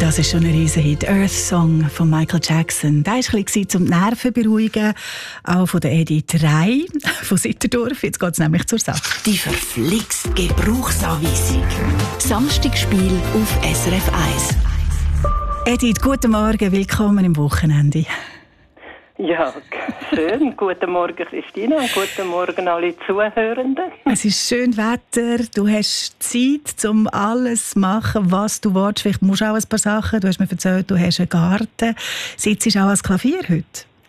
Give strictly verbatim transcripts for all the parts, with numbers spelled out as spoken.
Das ist schon ein Riesenhit. Earth Song von Michael Jackson. Der war ein bisschen zum Nerven beruhigen, auch von der Edith Rey von Sitterdorf. Jetzt geht es nämlich zur Sache. Die verflixt Gebrauchsanweisung. Samstagspiel auf S R F eins. Edith, guten Morgen, willkommen im Wochenende. Ja, schön. Guten Morgen, Christina, und guten Morgen alle Zuhörenden. Es ist schön Wetter, du hast Zeit, um alles zu machen, was du willst. Vielleicht musst du auch ein paar Sachen. Du hast mir erzählt, du hast einen Garten. Sitzt du auch ans Klavier heute?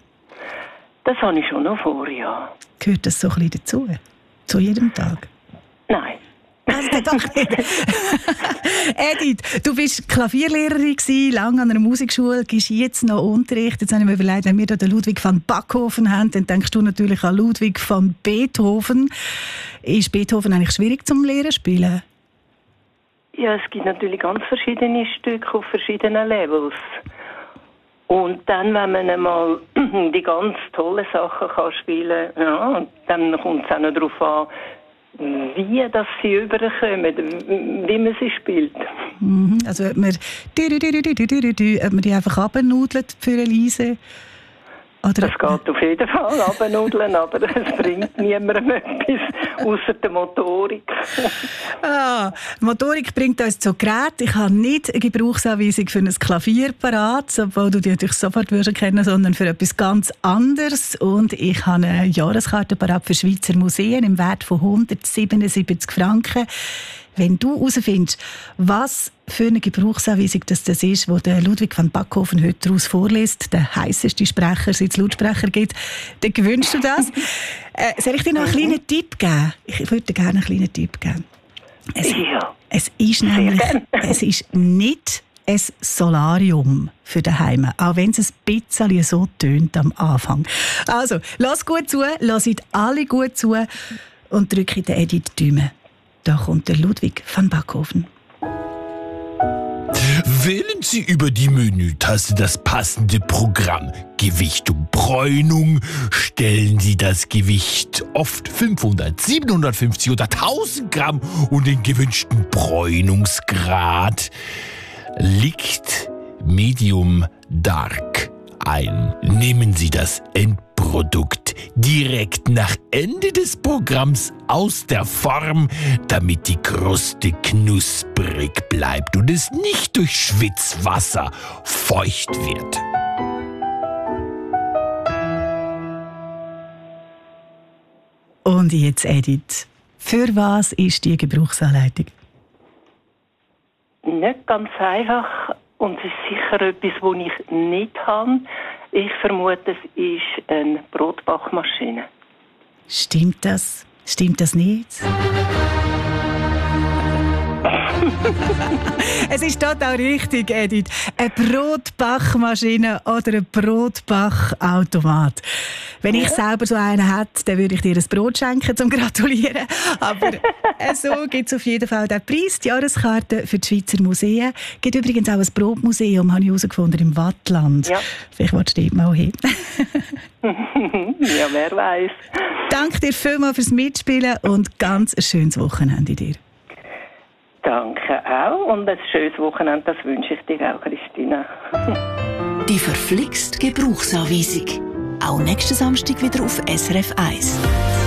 Das habe ich schon noch vor, ja. Gehört das so ein bisschen dazu? Zu jedem Tag? Nein. Also, doch nicht. Edith, du bist Klavierlehrerin gewesen, lange an einer Musikschule, gibst jetzt noch Unterricht. Jetzt habe ich mir überlegt, wenn wir da den Ludwig van Backhoven haben, dann denkst du natürlich an Ludwig van Beethoven. Ist Beethoven eigentlich schwierig zum Lehren spielen? Ja, es gibt natürlich ganz verschiedene Stücke auf verschiedenen Levels. Und dann, wenn man einmal die ganz tollen Sachen kann spielen kann, ja, dann kommt es auch noch darauf an, wie dass sie überkommen, wie man sie spielt. Mhm. Also ob man, ob man die einfach abnudelt für eine Leise? Oder das geht auf jeden Fall abnudeln, aber es bringt niemandem etwas, ausser der Motorik. Ah, Motorik bringt uns zu Geräten. Ich habe nicht eine Gebrauchsanweisung für ein Klavier parat, obwohl du die natürlich sofort wirst erkennen, sondern für etwas ganz anderes. Und ich habe eine Jahreskarte parat für Schweizer Museen im Wert von hundertsiebenundsiebzig Franken. Wenn du herausfindest, was für eine Gebrauchsanweisung das, das ist, wo der Ludwig van Backhoven heute daraus vorliest, der heisseste Sprecher, seit es Lautsprecher gibt, dann gewünschst du das. äh, soll ich dir noch einen kleinen Tipp geben? Ich würde dir gerne einen kleinen Tipp geben. Es, ja. es ist nämlich es ist nicht ein Solarium für daheim, auch wenn es ein bisschen so tönt am Anfang. Also, lass gut zu, lass alle gut zu und drücke der Edith die Daumen. Da kommt der Ludwig van Backhoven. Wählen Sie über die Menütaste das passende Programm. Gewicht und Bräunung. Stellen Sie das Gewicht oft fünfhundert, siebenhundertfünfzig oder tausend Gramm und den gewünschten Bräunungsgrad. Liegt Medium Dark ein. Nehmen Sie das Endprodukt direkt nach Ende des Programms aus der Form, damit die Kruste knusprig bleibt und es nicht durch Schwitzwasser feucht wird. Und jetzt, Edith, für was ist die Gebrauchsanleitung? Nicht ganz einfach und es ist sicher etwas, das ich nicht habe. Ich vermute, es ist eine Brotbackmaschine. Stimmt das? Stimmt das nicht? Es ist total richtig, Edith. Eine Brotbachmaschine oder ein Brotbachautomat. Wenn ich selber so einen hätte, dann würde ich dir ein Brot schenken zum Gratulieren. Aber so gibt es auf jeden Fall den Preis, die Jahreskarte für die Schweizer Museen. Es gibt übrigens auch ein Brotmuseum, habe ich herausgefunden, im Wattland. Ja. Vielleicht willst du dort mal hin. Ja, wer weiß. Danke dir vielmals fürs Mitspielen und ganz ein schönes Wochenende dir. Danke auch und ein schönes Wochenende, das wünsche ich dir auch, Christina. Die verflixt Gebrauchsanweisung. Auch nächsten Samstag wieder auf S R F eins.